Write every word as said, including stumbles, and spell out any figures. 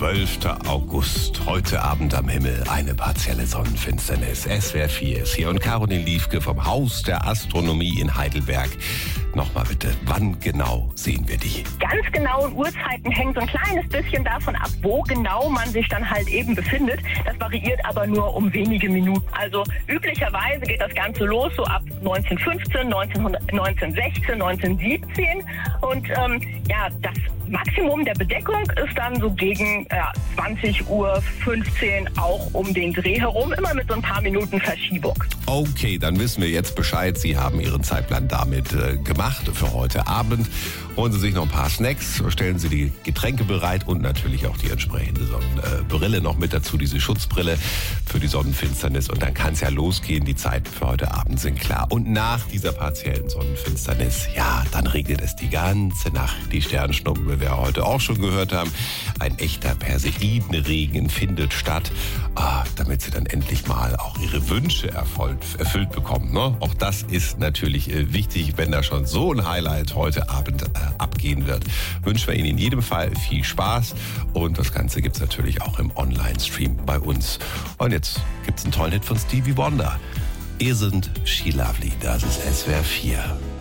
zwölfter August, heute Abend am Himmel eine partielle Sonnenfinsternis. S W R vier ist hier und Caroline Liefke vom Haus der Astronomie in Heidelberg. Nochmal bitte, wann genau sehen wir die? Ganz genauen Uhrzeiten hängt so ein kleines bisschen davon ab, wo genau man sich dann halt eben befindet. Das variiert aber nur um wenige Minuten. Also üblicherweise geht das Ganze los so ab neunzehnhundertfünfzehn, neunzehnhundertsechzehn, neunzehnhundertsiebzehn und ähm, ja, das Maximum der Bedeckung ist dann so gegen äh, zwanzig Uhr fünfzehn auch um den Dreh herum, immer mit so ein paar Minuten Verschiebung. Okay, dann wissen wir jetzt Bescheid. Sie haben Ihren Zeitplan damit äh, gemacht für heute Abend. Holen Sie sich noch ein paar Snacks, stellen Sie die Getränke bereit und natürlich auch die entsprechende Sonnenbrille noch mit dazu, diese Schutzbrille für die Sonnenfinsternis. Und dann kann es ja losgehen. Die Zeiten für heute Abend sind klar. Und nach dieser partiellen Sonnenfinsternis, ja, dann regnet es die ganze Nacht. Die Sternschnuppen, wie wir heute auch schon gehört haben. Ein echter Perseidenregen findet statt, ah, damit Sie dann endlich mal auch Ihre Wünsche erfüllt, erfüllt bekommen. Ne? Auch das ist natürlich äh, wichtig, wenn da schon so ein Highlight heute Abend äh, abgehen wird. Wünschen wir Ihnen in jedem Fall viel Spaß und das Ganze gibt es natürlich auch im Online-Stream bei uns. Und jetzt gibt es einen tollen Hit von Stevie Wonder. Ihr sind She Lovely, das ist S W R vier.